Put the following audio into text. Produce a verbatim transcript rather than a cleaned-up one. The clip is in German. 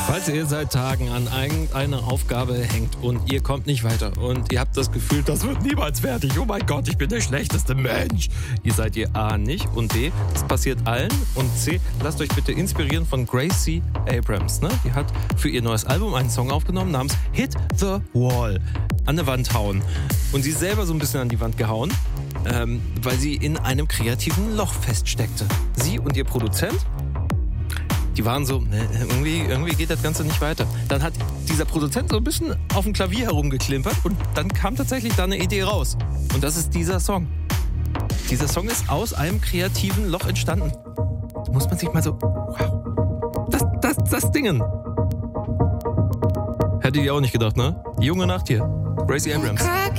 Falls ihr seit Tagen an irgendeiner Aufgabe hängt und ihr kommt nicht weiter und ihr habt das Gefühl, das wird niemals fertig, oh mein Gott, ich bin der schlechteste Mensch. Ihr seid ihr A nicht und B, das passiert allen und C, lasst euch bitte inspirieren von Gracie Abrams. Ne? Die hat für ihr neues Album einen Song aufgenommen namens Hit the Wall. An der Wand hauen. Und sie ist selber so ein bisschen an die Wand gehauen, ähm, weil sie in einem kreativen Loch feststeckte. Sie und ihr Produzent, die waren so, ne, irgendwie, irgendwie geht das Ganze nicht weiter. Dann hat dieser Produzent so ein bisschen auf dem Klavier herumgeklimpert und dann kam tatsächlich da eine Idee raus. Und das ist dieser Song. Dieser Song ist aus einem kreativen Loch entstanden. Da muss man sich mal so, wow, das, das, das Dingen. Hätte ich auch nicht gedacht, ne? Die junge Nacht hier. Gracie Abrams.